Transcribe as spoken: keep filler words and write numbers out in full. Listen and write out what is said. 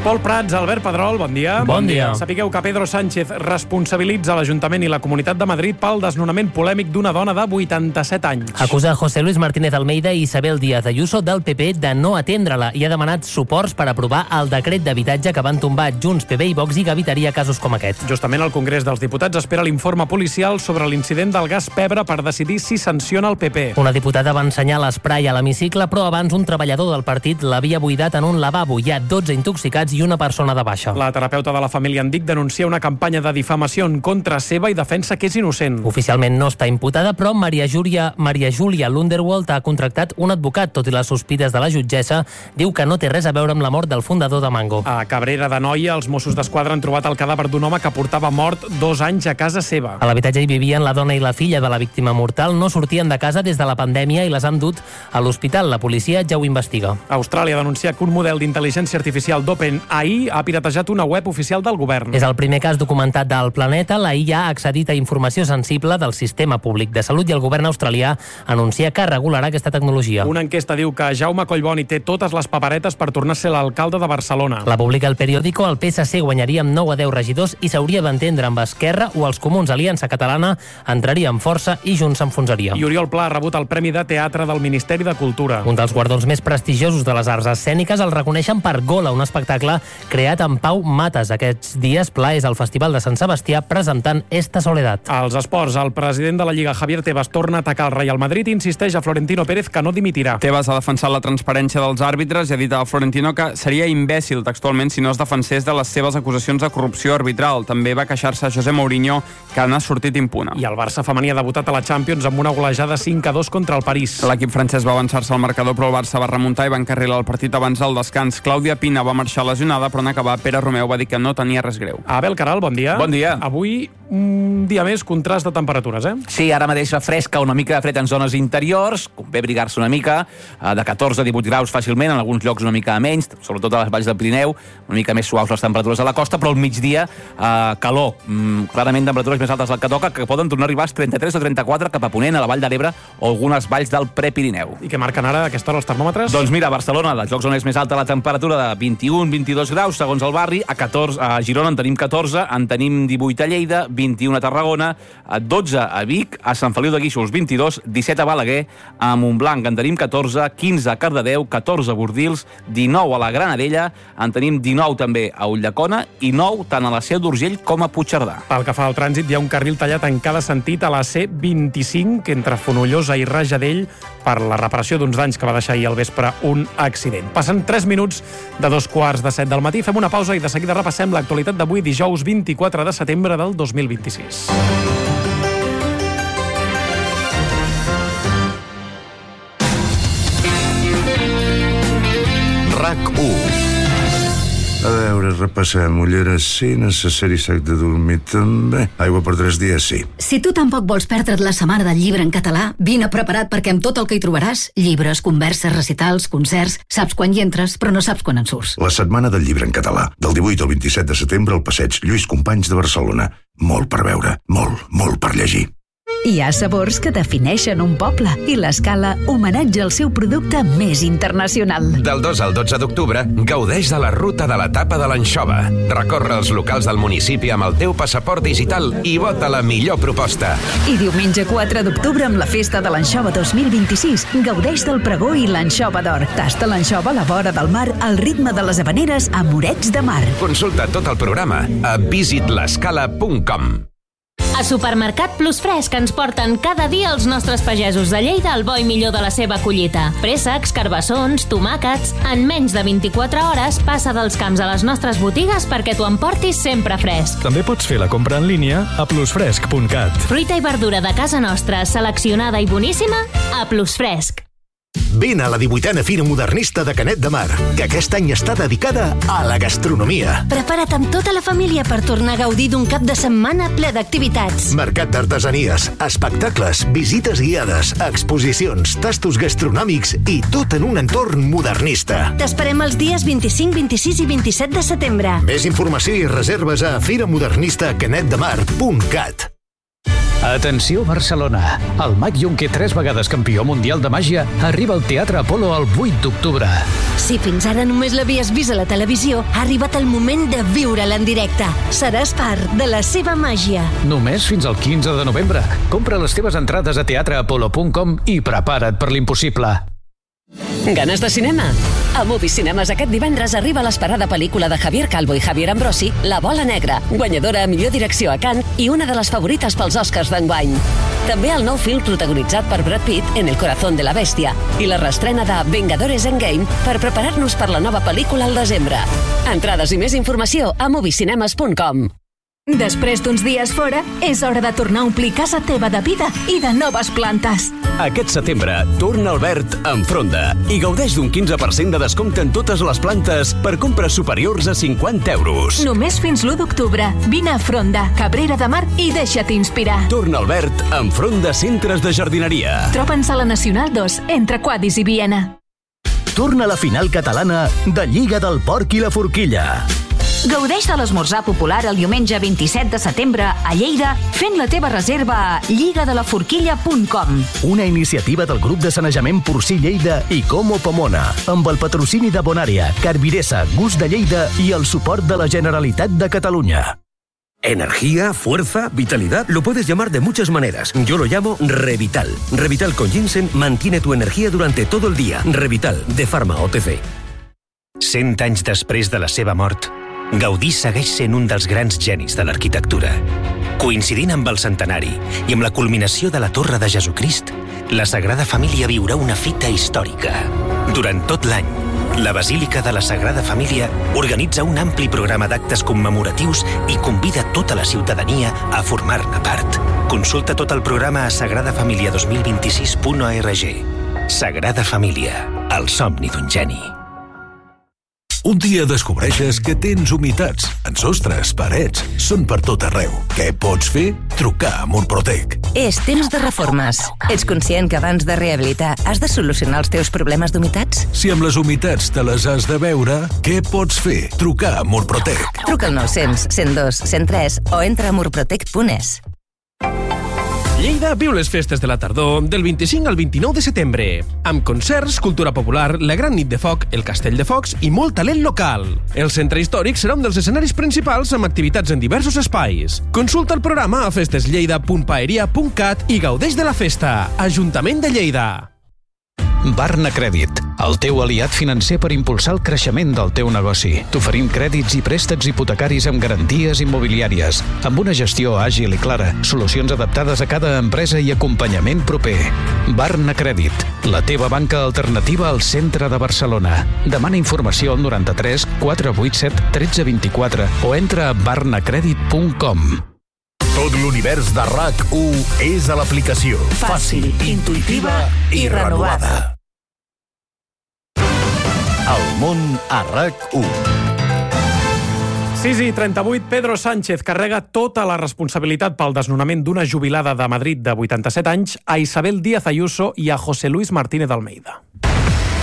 Pol Prats, Albert Pedrol, bon dia. Bon dia. Sapigueu que Pedro Sánchez responsabilitza l'Ajuntament i la Comunitat de Madrid pel desnonament polèmic d'una dona de vuitanta-set anys. Acusa José Luis Martínez Almeida i Isabel Díaz Ayuso del P P de no atendre-la i ha demanat suports per aprovar el decret d'habitatge que van tombar Junts, P B i Vox i que evitaria casos com aquest. Justament el Congrés dels Diputats espera l'informe policial sobre l'incident del gas pebre per decidir si sanciona el P P. Una diputada va ensenyar l'esprai a l'hemicicle, però abans un treballador del partit l'havia buidat en un lavabo. Hi ha dotze intoxicats i una persona de baixa. La terapeuta de la família Andic denuncia una campanya de difamació en contra seva i defensa que és innocent. Oficialment no està imputada, però Maria Júlia, Maria Júlia Lunderwald ha contractat un advocat, tot i les sospites de la jutgessa, diu que no té res a veure amb la mort del fundador de Mango. A Cabrera d'Anoia, els Mossos d'Esquadra han trobat el cadàver d'un home que portava mort dos anys a casa seva. A l'habitatge hi vivien la dona i la filla de la víctima mortal, no sortien de casa des de la pandèmia i les han dut a l'hospital. La policia ja ho investiga. Austràlia denuncia que un model d'intel·ligència artificial d'OpenAI ha piratejat una web oficial del govern. És el primer cas documentat del planeta. La I A ha accedit a informació sensible del sistema públic de salut i el govern australià anuncia que regularà aquesta tecnologia. Una enquesta diu que Jaume Collboni té totes les paperetes per tornar a ser l'alcalde de Barcelona. La publica el periòdico. El P S C guanyaria amb nou a deu regidors i s'hauria d'entendre amb Esquerra o els Comuns. Aliança Catalana entraria en força i Junts s'enfonsaria. I Oriol Pla ha rebut el Premi de Teatre del Ministeri de Cultura. Un dels guardons més prestigiosos de les arts escèniques el reconeixen per Gola, un espectacle creat amb Pau Mates. Aquests dies Pla és al Festival de Sant Sebastià presentant Esta Soledad. Als esports, el president de la Lliga, Javier Tebas, torna a atacar el Real Madrid i insisteix a Florentino Pérez que no dimitirà. Tebas ha defensat la transparència dels àrbitres i ha dit a Florentino que seria imbècil textualment si no es defensés de les seves acusacions de corrupció arbitral. També va queixar-se a José Mourinho, que n'ha sortit impune. I el Barça femení ha debutat a la Champions amb una golejada cinc a dos contra el París. L'equip francès va avançar-se al marcador, però el Barça va remuntar i va encarrilar el partit abans del descans. Clàudia Pina va marxar lesionada, però en acabar Pere Romeu va dir que no tenia res greu. Abel Caral, bon dia. Bon dia. Avui un dia més contrast de temperatures, eh? Sí, ara mateix fresca, una mica de fred en zones interiors, convé abrigar-se una mica, de catorze a divuit graus fàcilment, en alguns llocs una mica menys, sobretot a les valls del Pirineu, una mica més suaus les temperatures a la costa, però al migdia eh, calor, mm, clarament temperatures més altes del que toca, que poden tornar a arribar als trenta-tres o trenta-quatre cap a Ponent, a la Vall de l'Ebre o algunes valls del Prepirineu. I què marquen ara a aquesta hora els termòmetres? Doncs mira, a Barcelona, dels llocs on és més alta la temperatura de vint-i-un a vint-i-dos graus, segons el barri, a, catorze, a Girona en tenim catorze, en tenim divuit a Lleida, vint-i-un a Tarragona, a dotze a Vic, a Sant Feliu de Guíxols vint i-dos, disset a Balaguer, a Montblanc en tenim catorze, quinze a Cardedeu, catorze a Bordils, dinou a la Granadella, en tenim dinou també a Ulldecona i nou tant a la Seu d'Urgell com a Puigcerdà. Pel que fa al trànsit, hi ha un carril tallat en cada sentit a la C vint-i-cinc entre Fonollosa i Rajadell per la reparació d'uns danys que va deixar ahir al vespre un accident. Passen tres minuts de dos quarts de set del matí, fem una pausa i de seguida repassem l'actualitat d'avui, dijous vint-i-quatre de setembre del dos mil vint-i-sis. RAC u. A veure, repassem. Ulleres sí, necessari sac de dormir també. Aigua per tres dies sí. Si tu tampoc vols perdre't la setmana del llibre en català, vine preparat perquè amb tot el que hi trobaràs, llibres, converses, recitals, concerts, saps quan hi entres però no saps quan en surts. La setmana del llibre en català, del divuit al vint-i-set de setembre al passeig Lluís Companys de Barcelona. Molt per veure, molt, molt per llegir. Hi ha sabors que defineixen un poble i l'Escala homenatja el seu producte més internacional. Del dos al dotze d'octubre, gaudeix de la ruta de l'etapa de l'anxova. Recorre els locals del municipi amb el teu passaport digital i vota la millor proposta. I diumenge quatre d'octubre, amb la festa de l'anxova dos mil vint-i-sis, gaudeix del pregó i l'anxova d'or. Tasta l'anxova a la vora del mar al ritme de les habaneres a Morets de Mar. Consulta tot el programa a visit l'escala punt com. A Supermercat Plus Fresc ens porten cada dia els nostres pagesos de Lleida el bo i millor de la seva collita. Préssecs, carbassons, tomàquets... En menys de vint-i-quatre hores passa dels camps a les nostres botigues perquè t'ho emportis sempre fresc. També pots fer la compra en línia a plus fresc punt cat. Fruita i verdura de casa nostra, seleccionada i boníssima, a Plus Fresc. Vine a la divuitena Fira Modernista de Canet de Mar, que aquest any està dedicada a la gastronomia. Prepara't amb tota la família per tornar a gaudir d'un cap de setmana ple d'activitats. Mercat d'artesanies, espectacles, visites guiades, exposicions, tastos gastronòmics i tot en un entorn modernista. T'esperem els dies vint-i-cinc, vint-i-sis i vint-i-set de setembre. Més informació i reserves a fira modernista canet de mar punt cat. Atenció Barcelona! El mag Junquer, tres vegades campió mundial de màgia, arriba al Teatre Apolo el vuit d'octubre. Si fins ara només l'havies vist a la televisió, ha arribat el moment de viure-la en directe. Seràs part de la seva màgia. Només fins al quinze de novembre. Compra les teves entrades a teatre apolo punt com i prepara't per l'impossible. Ganes de cinema? A Movie Cinemes aquest divendres arriba l'esperada pel·lícula de Javier Calvo i Javier Ambrosi, La bola negra, guanyadora a millor direcció a Cannes i una de les favorites pels Oscars d'enguany. També el nou film protagonitzat per Brad Pitt, En el corazón de la bestia, i la reestrena de Vengadores Endgame per preparar-nos per la nova pel·lícula al desembre. Entrades i més informació a movie cinemes punt com. Després d'uns dies fora, és hora de tornar a omplir casa teva de vida i de noves plantes. Aquest setembre, torna al verd amb Fronda i gaudeix d'un quinze per cent de descompte en totes les plantes per compres superiors a cinquanta euros. Només fins l'u d'octubre. Vine a Fronda, Cabrera de Mar i deixa't inspirar. Torna al verd amb Fronda Centres de Jardineria. Troba'ns a la Nacional dos, entre Quadis i Viena. Torna la final catalana de Lliga del Porc i la Forquilla. Gaudeix de l'esmorzar popular el diumenge vint-i-set de setembre a Lleida fent la teva reserva a lliga de la forquilla punt com. Una iniciativa del grup de sanejament porcí Lleida i Como Pomona, amb el patrocini de Bonària, Carviresa, Gust de Lleida i el suport de la Generalitat de Catalunya. Energía, fuerza, vitalidad, lo puedes llamar de muchas maneras. Yo lo llamo Revital. Revital con ginseng mantiene tu energía durante todo el día. Revital, de Pharma O T C. Cent anys després de la seva mort, Gaudí segueix sent un dels grans genis de l'arquitectura. Coincidint amb el centenari i amb la culminació de la Torre de Jesucrist, la Sagrada Família viurà una fita històrica. Durant tot l'any, la Basílica de la Sagrada Família organitza un ampli programa d'actes commemoratius i convida tota la ciutadania a formar-ne part. Consulta tot el programa a sagrada família dos mil vint-i-sis punt org. Sagrada Família, el somni d'un geni. Un dia descobreixes que tens humitats en sostres, parets, són per tot arreu. Què pots fer? Trucar a Murprotec. És temps de reformes. Ets conscient que abans de rehabilitar has de solucionar els teus problemes d'humitats? Si amb les humitats te les has de veure, què pots fer? Trucar a Murprotec. Truca al nou-cents, cent dos, cent tres o entra a murprotec punt es. Lleida viu les festes de la tardor del vint-i-cinc al vint-i-nou de setembre, amb concerts, cultura popular, la Gran Nit de Foc, el Castell de Focs i molt talent local. El centre històric serà un dels escenaris principals amb activitats en diversos espais. Consulta el programa a festeslleida punt paeria punt cat i gaudeix de la festa. Ajuntament de Lleida. Barna Crèdit, el teu aliat financer per impulsar el creixement del teu negoci. T'oferim crèdits i préstecs hipotecaris amb garanties immobiliàries, amb una gestió àgil i clara, solucions adaptades a cada empresa i acompanyament proper. Barna Crèdit, la teva banca alternativa al centre de Barcelona. Demana informació al noranta-tres quatre vuit set tretze vint-i-quatre o entra a barna crèdit punt com. Tot l'univers de R A C u és a l'aplicació. Fàcil, intuïtiva i renovada. El món a R A C u. sis i trenta-vuit, Pedro Sánchez carrega tota la responsabilitat pel desnonament d'una jubilada de Madrid de vuitanta-set anys a Isabel Díaz Ayuso i a José Luis Martínez Almeida.